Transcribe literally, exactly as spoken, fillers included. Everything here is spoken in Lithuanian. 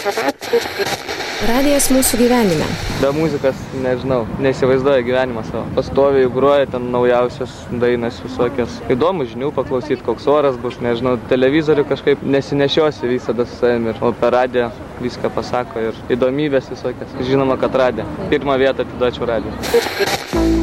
Radijas mūsų gyvenime. Be muzikos, nežinau, neįsivaizduoja gyvenimą savo. Pastoviai groja ten naujausios dainas visokios. Įdomu žinių paklausyti, koks oras bus, nežinau, televizorių kažkaip nesinešiosi visada su savimi. O per radiją viską pasako ir įdomybės visokias. Žinoma, kad radiją. Pirmą vietą atiduočiau radiją.